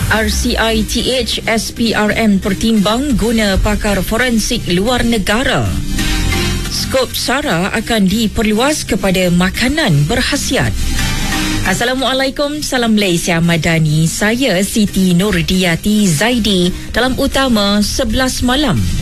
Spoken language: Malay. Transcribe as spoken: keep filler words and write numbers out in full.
R C I T H S P R M pertimbang guna pakar forensik luar negara. Skop SARA akan diperluas kepada makanan berkhasiat. Assalamualaikum, salam Malaysia Madani. Saya Siti Nurdiati Zaidi dalam Utama sebelas Malam.